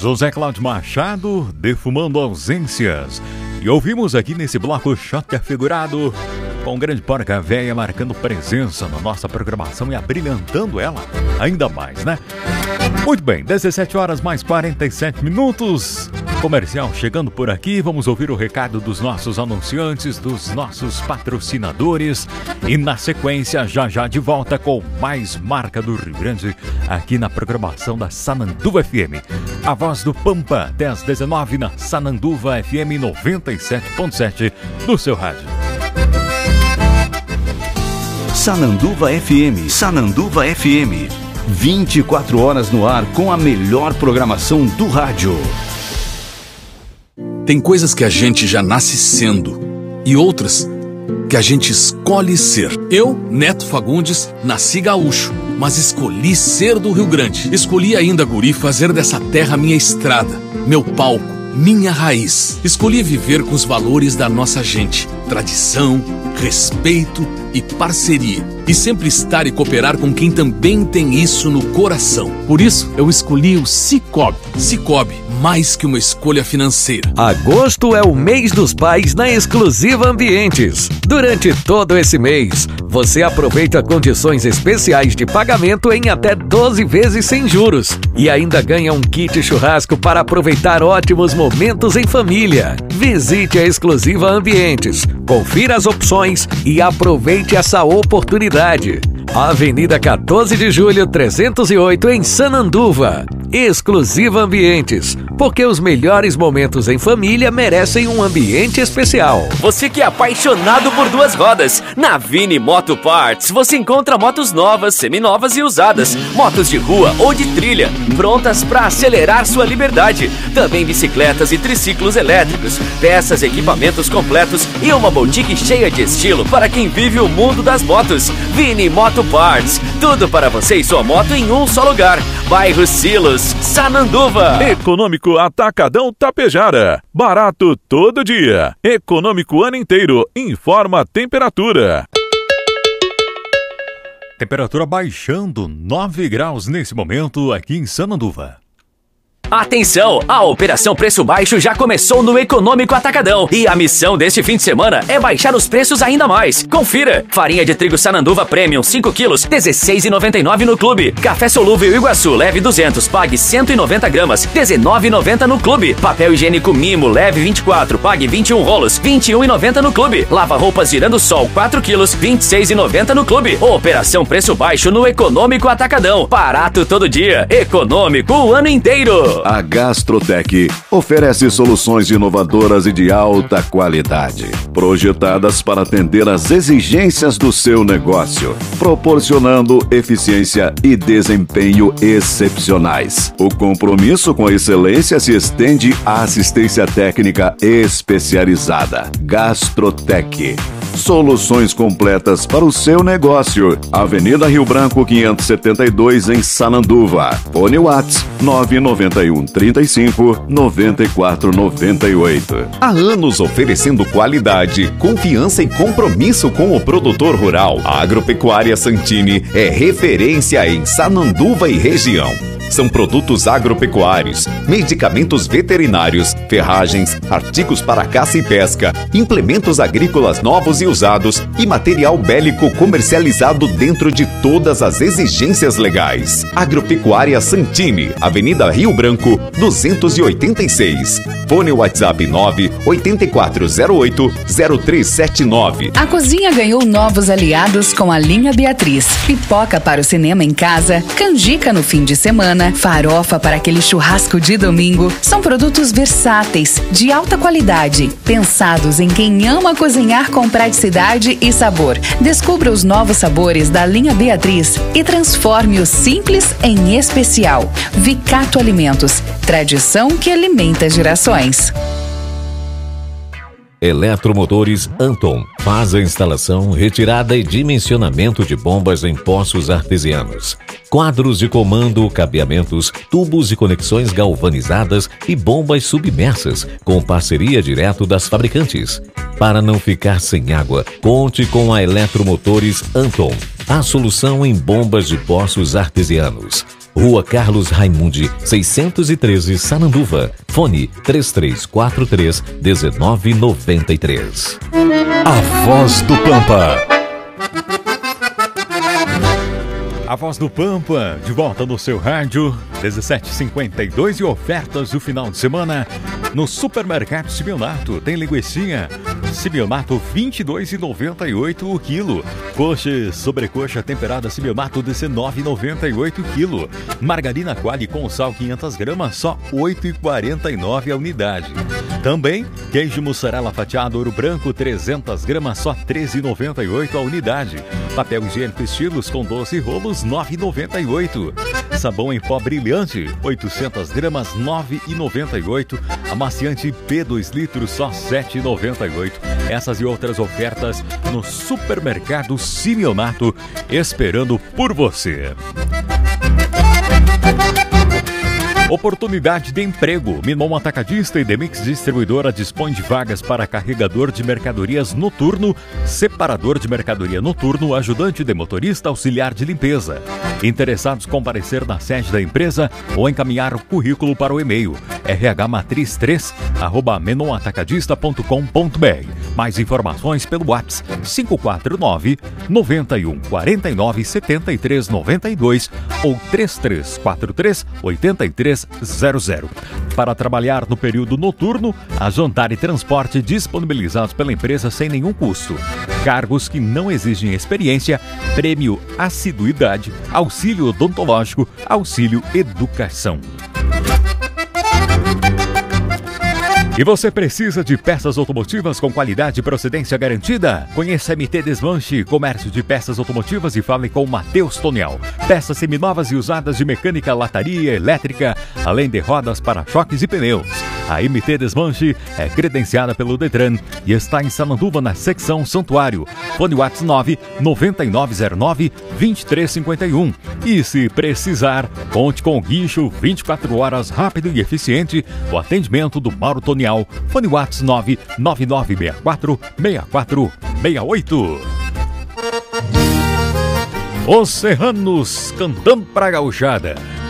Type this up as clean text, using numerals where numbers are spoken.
José Cláudio Machado, Defumando Ausências. E ouvimos aqui nesse bloco Shot Figurado, com o grande Porca Véia marcando presença na nossa programação e abrilhantando ela ainda mais, né? Muito bem, 17 horas mais 47 minutos. Comercial chegando por aqui. Vamos ouvir o recado dos nossos anunciantes, dos nossos patrocinadores. E na sequência, já de volta com mais marca do Rio Grande aqui na programação da Sananduva FM. A voz do Pampa, até às 19 na Sananduva FM 97.7 do seu rádio. Sananduva FM, Sananduva FM. 24 horas no ar com a melhor programação do rádio. Tem coisas que a gente já nasce sendo e outras que a gente escolhe ser. Eu, Neto Fagundes, nasci gaúcho, mas escolhi ser do Rio Grande. Escolhi ainda, guri, fazer dessa terra minha estrada, meu palco, minha raiz. Escolhi viver com os valores da nossa gente, tradição, respeito e parceria. E sempre estar e cooperar com quem também tem isso no coração. Por isso, eu escolhi o Cicobi. Cicobi, mais que uma escolha financeira. Agosto é o mês dos pais na Exclusiva Ambientes. Durante todo esse mês, você aproveita condições especiais de pagamento em até 12 vezes sem juros. E ainda ganha um kit churrasco para aproveitar ótimos momentos em família. Visite a Exclusiva Ambientes, confira as opções e aproveite essa oportunidade. Avenida 14 de Julho, 308, em Sananduva. Exclusiva Ambientes, porque os melhores momentos em família merecem um ambiente especial. Você que é apaixonado por duas rodas, na Vini Moto Parts você encontra motos novas, seminovas e usadas, motos de rua ou de trilha, prontas para acelerar sua liberdade. Também bicicletas e triciclos elétricos, peças, equipamentos completos e uma boutique cheia de estilo para quem vive o mundo das motos. Vini Moto Parts, tudo para você e sua moto em um só lugar. Bairro Silos, Sananduva. Econômico Atacadão Tapejara. Barato todo dia. Econômico o ano inteiro. Informa a temperatura. Temperatura baixando 9 graus nesse momento aqui em Sananduva. Atenção! A Operação Preço Baixo já começou no Econômico Atacadão e a missão deste fim de semana é baixar os preços ainda mais. Confira! Farinha de trigo Sananduva Premium 5 quilos, R$16,99 no Clube. Café Solúvel Iguaçu leve 200, pague 190 gramas, R$19,90 no Clube. Papel higiênico Mimo leve 24, pague 21 rolos, R$21,90 no Clube. Lava roupas Girando Sol 4 quilos, R$26,90 no Clube. Operação Preço Baixo no Econômico Atacadão. Barato todo dia, econômico o ano inteiro. A Gastrotec oferece soluções inovadoras e de alta qualidade, projetadas para atender às exigências do seu negócio, proporcionando eficiência e desempenho excepcionais. O compromisso com a excelência se estende à assistência técnica especializada. Gastrotec. Soluções completas para o seu negócio. Avenida Rio Branco 572 em Sananduva. Fone Whats 991 35 94 98. Há anos oferecendo qualidade, confiança e compromisso com o produtor rural. A Agropecuária Santini é referência em Sananduva e região. São produtos agropecuários, medicamentos veterinários, ferragens, artigos para caça e pesca, implementos agrícolas novos e usados e material bélico comercializado dentro de todas as exigências legais. Agropecuária Santini, Avenida Rio Branco, 286. Fone WhatsApp 98408-0379. A cozinha ganhou novos aliados com a linha Beatriz. Pipoca para o cinema em casa, canjica no fim de semana, farofa para aquele churrasco de domingo. São produtos versáteis, de alta qualidade, pensados em quem ama cozinhar com praticidade e sabor. Descubra os novos sabores da linha Beatriz e transforme o simples em especial. Vicato Alimentos, tradição que alimenta gerações. Eletromotores Anton faz a instalação, retirada e dimensionamento de bombas em poços artesianos, quadros de comando, cabeamentos, tubos e conexões galvanizadas e bombas submersas, com parceria direto das fabricantes. Para não ficar sem água, conte com a Eletromotores Anton, a solução em bombas de poços artesianos. Rua Carlos Raimundi, 613 Sananduva. Fone 3343-1993. A Voz do Pampa. A Voz do Pampa, de volta no seu rádio, 17h52 e ofertas do final de semana no Supermercado Simeonato. Tem linguicinha Simeonato 22,98 o quilo. Coxa sobrecoxa temperada Simeonato 19,98 o quilo. Margarina Qualy com sal 500 gramas só 8,49 a unidade. Também queijo mussarela fatiado Ouro Branco 300 gramas só 13,98 a unidade. Papel higiênico Estilos com 12 rolos 9,98. Sabão em pó brilhante 800 gramas 9,98. Amaciante P 2 litros só 7,98. Essas e outras ofertas no Supermercado Simeonato, esperando por você. Oportunidade de emprego. Minon Atacadista e Demix Distribuidora dispõe de vagas para carregador de mercadorias noturno, separador de mercadoria noturno, ajudante de motorista, auxiliar de limpeza. Interessados comparecer na sede da empresa ou encaminhar o currículo para o e-mail rhmatriz3@menonatacadista.com.br. Mais informações pelo WhatsApp 549 91 49 73 92 ou 3343 8300. Para trabalhar no período noturno, a jantar e transporte disponibilizados pela empresa sem nenhum custo. Cargos que não exigem experiência, prêmio assiduidade, auxílio odontológico, auxílio educação. E você precisa de peças automotivas com qualidade e procedência garantida? Conheça a MT Desmanche, comércio de peças automotivas, e fale com Matheus Tonial. Peças seminovas e usadas de mecânica, lataria, elétrica, além de rodas, para-choques e pneus. A MT Desmanche é credenciada pelo Detran e está em Sananduva, na secção Santuário. Fone WhatsApp 99909-2351. E se precisar, conte com o guincho 24 horas rápido e eficiente. O atendimento do Mauro Tonial. Fone WhatsApp 99964-6468. Os Serranos cantando pra gauchada.